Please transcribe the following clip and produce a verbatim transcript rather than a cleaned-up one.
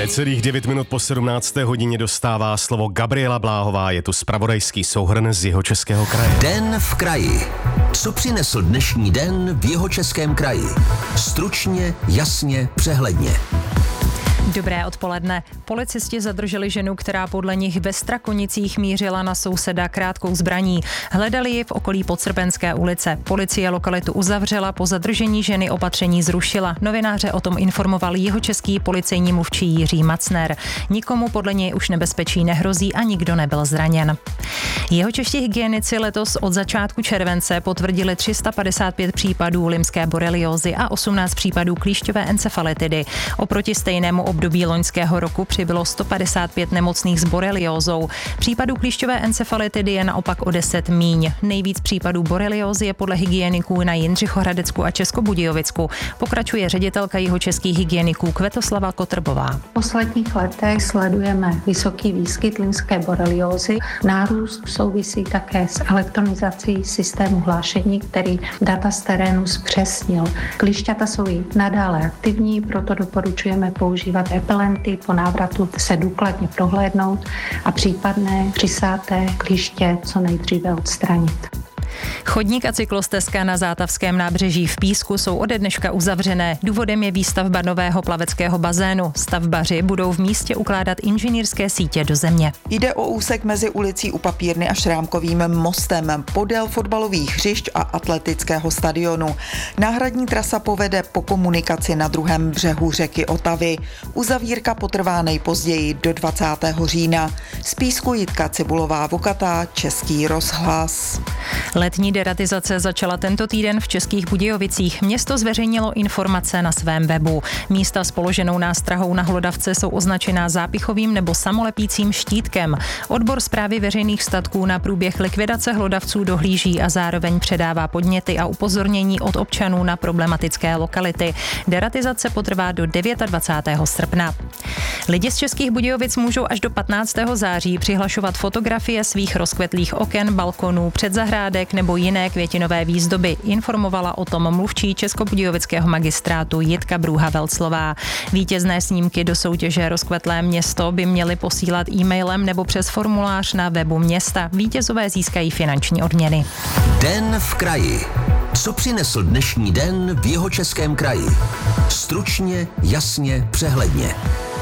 Necelých devět minut po sedmnácté hodině dostává slovo Gabriela Bláhová. Je tu zpravodajský souhrn z Jihočeského kraje. Den v kraji. Co přinesl dnešní den v Jihočeském kraji? Stručně, jasně, přehledně. Dobré odpoledne. Policisti zadrželi ženu, která podle nich ve Strakonicích mířila na souseda krátkou zbraní. Hledali ji v okolí Podsrbenské ulice. Policie lokalitu uzavřela, po zadržení ženy opatření zrušila. Novináře o tom informoval jihočeský policejní mluvčí Jiří Macner. Nikomu podle něj už nebezpečí nehrozí a nikdo nebyl zraněn. Jihočeští hygienici letos od začátku července potvrdili tři sta padesát pět případů limské boreliózy a osmnáct případů klíšťové encefalitidy. Oproti stejnému období loňského roku přibylo sto padesát pět nemocných s boreliózou. Případů klíšťové encefalitidy je naopak o deset míň. Nejvíc případů boreliózy je podle hygieniků na Jindřichohradecku a Českobudějovicku. Pokračuje ředitelka jihočeských hygieniků Květoslava Kotrbová. V posledních letech sledujeme vysoký výskyt limské boreliózy. Nárůst souvisí také s elektronizací systému hlášení, který data z terénu zpřesnil. Klíšťata jsou i nadále aktivní, proto doporučujeme používat repelenty, po návratu se důkladně prohlédnout a případné přisáté klíště co nejdříve odstranit. Chodník a cyklostezka na Zátavském nábřeží v Písku jsou ode dneška uzavřené. Důvodem je výstavba nového plaveckého bazénu. Stavbaři budou v místě ukládat inženýrské sítě do země. Jde o úsek mezi ulicí U Papírny a Šrámkovým mostem podél fotbalových hřišť a atletického stadionu. Náhradní trasa povede po komunikaci na druhém břehu řeky Otavy. Uzavírka potrvá nejpozději do dvacátého října. Z Písku Jitka Cibulová-Vokatá, Český rozhlas. Letní deratizace začala tento týden v Českých Budějovicích. Město zveřejnilo informace na svém webu. Místa s položenou nástrahou na hlodavce jsou označená zápichovým nebo samolepícím štítkem. Odbor správy veřejných statků na průběh likvidace hlodavců dohlíží a zároveň předává podněty a upozornění od občanů na problematické lokality. Deratizace potrvá do dvacátého devátého srpna. Lidi z Českých Budějovic můžou až do patnáctého září přihlašovat fotografie svých rozkvetlých oken, balkonů, předzahrádek nebo jiné květinové výzdoby. Informovala o tom mluvčí Českobudějovického magistrátu Jitka Brůha-Velclová. Vítězné snímky do soutěže Rozkvetlé město by měly posílat e-mailem nebo přes formulář na webu města. Vítězové získají finanční odměny. Den v kraji. Co přinesl dnešní den v Jihočeském kraji? Stručně, jasně, přehledně.